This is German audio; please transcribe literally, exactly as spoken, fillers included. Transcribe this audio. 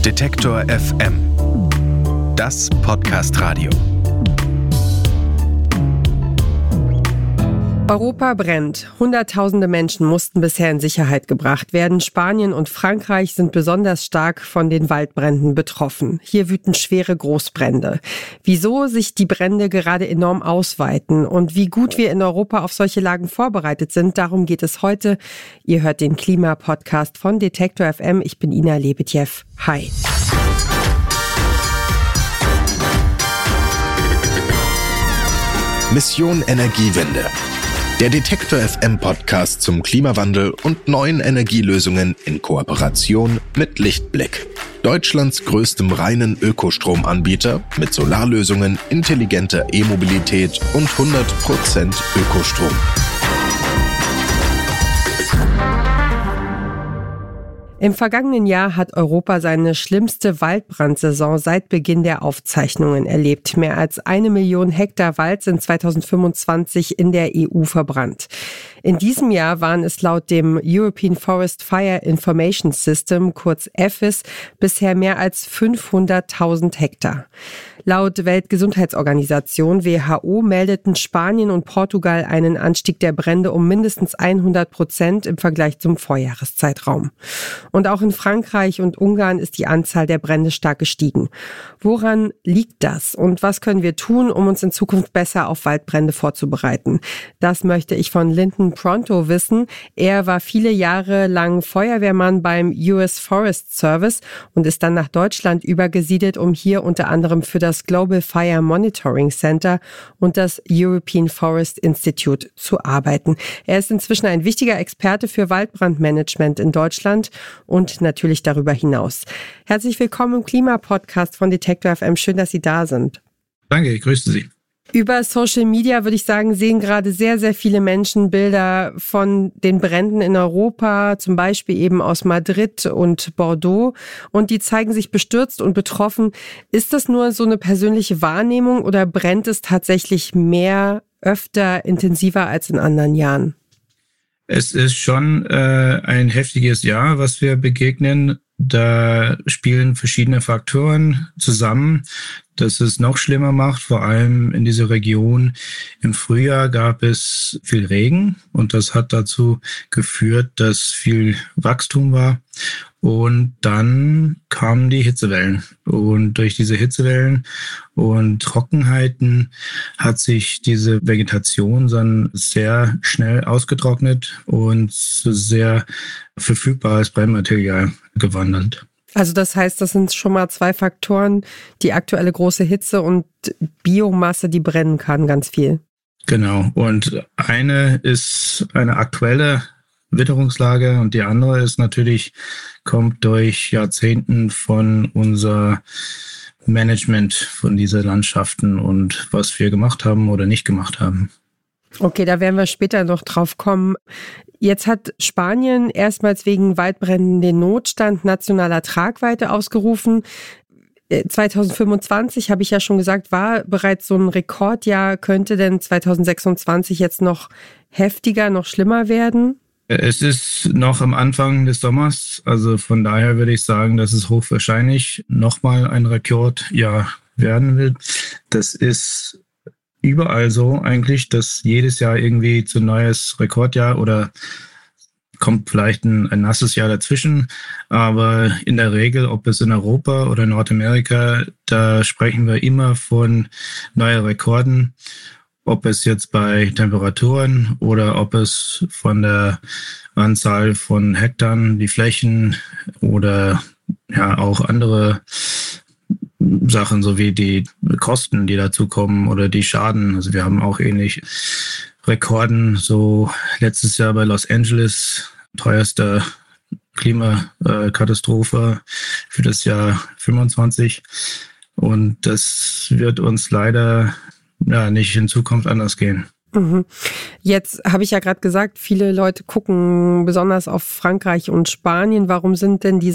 Detektor F M. Das Podcast-Radio. Europa brennt. Hunderttausende Menschen mussten bisher in Sicherheit gebracht werden. Spanien und Frankreich sind besonders stark von den Waldbränden betroffen. Hier wüten schwere Großbrände. Wieso sich die Brände gerade enorm ausweiten und wie gut wir in Europa auf solche Lagen vorbereitet sind, darum geht es heute. Ihr hört den Klima-Podcast von Detektor F M. Ich bin Ina Lebetjew. Hi. Mission Energiewende. Der Detektor F M Podcast zum Klimawandel und neuen Energielösungen in Kooperation mit Lichtblick. Deutschlands größtem reinen Ökostromanbieter mit Solarlösungen, intelligenter E-Mobilität und hundert Prozent Ökostrom. Im vergangenen Jahr hat Europa seine schlimmste Waldbrandsaison seit Beginn der Aufzeichnungen erlebt. Mehr als eine Million Hektar Wald sind zweitausendfünfundzwanzig in der E U verbrannt. In diesem Jahr waren es laut dem European Forest Fire Information System, kurz E F I S, bisher mehr als fünfhunderttausend Hektar. Laut Weltgesundheitsorganisation W H O meldeten Spanien und Portugal einen Anstieg der Brände um mindestens hundert Prozent im Vergleich zum Vorjahreszeitraum. Und auch in Frankreich und Ungarn ist die Anzahl der Brände stark gestiegen. Woran liegt das und was können wir tun, um uns in Zukunft besser auf Waldbrände vorzubereiten? Das möchte ich von Linton Pronto wissen. Er war viele Jahre lang Feuerwehrmann beim U S Forest Service und ist dann nach Deutschland übergesiedelt, um hier unter anderem für das Global Fire Monitoring Center und das European Forest Institute zu arbeiten. Er ist inzwischen ein wichtiger Experte für Waldbrandmanagement in Deutschland und natürlich darüber hinaus. Herzlich willkommen im Klimapodcast von Detektor F M. Schön, dass Sie da sind. Danke, ich grüße Sie. Über Social Media, würde ich sagen, sehen gerade sehr, sehr viele Menschen Bilder von den Bränden in Europa, zum Beispiel eben aus Madrid und Bordeaux. Und die zeigen sich bestürzt und betroffen. Ist das nur so eine persönliche Wahrnehmung oder brennt es tatsächlich mehr, öfter, intensiver als in anderen Jahren? Es ist schon äh, ein heftiges Jahr, was wir begegnen. Da spielen verschiedene Faktoren zusammen, dass es noch schlimmer macht, vor allem in dieser Region. Im Frühjahr gab es viel Regen und das hat dazu geführt, dass viel Wachstum war. Und dann kamen die Hitzewellen. Und durch diese Hitzewellen und Trockenheiten hat sich diese Vegetation dann sehr schnell ausgetrocknet und zu sehr verfügbares Brennmaterial gewandelt. Also das heißt, das sind schon mal zwei Faktoren, die aktuelle große Hitze und Biomasse, die brennen kann, ganz viel. Genau. Und eine ist eine aktuelle Witterungslage und die andere ist natürlich, kommt durch Jahrzehnten von unser Management von dieser Landschaften und was wir gemacht haben oder nicht gemacht haben. Okay, da werden wir später noch drauf kommen. Jetzt hat Spanien erstmals wegen Waldbränden den Notstand nationaler Tragweite ausgerufen. zweitausendfünfundzwanzig, habe ich ja schon gesagt, war bereits so ein Rekordjahr. Könnte denn zweitausendsechsundzwanzig jetzt noch heftiger, noch schlimmer werden? Es ist noch am Anfang des Sommers, also von daher würde ich sagen, dass es hochwahrscheinlich nochmal ein Rekordjahr werden wird. Das ist überall so eigentlich, dass jedes Jahr irgendwie zu neues Rekordjahr oder kommt vielleicht ein, ein nasses Jahr dazwischen. Aber in der Regel, ob es in Europa oder Nordamerika, da sprechen wir immer von neuen Rekorden. Ob es jetzt bei Temperaturen oder ob es von der Anzahl von Hektaren, die Flächen oder ja auch andere Sachen, so wie die Kosten, die dazu kommen oder die Schaden. Also wir haben auch ähnlich Rekorden, so letztes Jahr bei Los Angeles, teuerste Klimakatastrophe für das Jahr fünfundzwanzig. Und das wird uns leider ja nicht in Zukunft anders gehen. Mhm. Jetzt habe ich ja gerade gesagt, viele Leute gucken besonders auf Frankreich und Spanien. Warum sind denn diese